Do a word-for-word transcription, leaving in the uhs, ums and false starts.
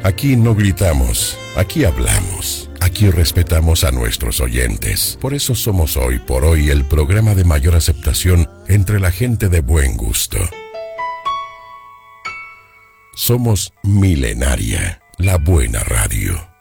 Aquí no gritamos, aquí hablamos, aquí respetamos a nuestros oyentes. Por eso somos hoy por hoy el programa de mayor aceptación entre la gente de buen gusto. Somos Milenaria, la buena radio.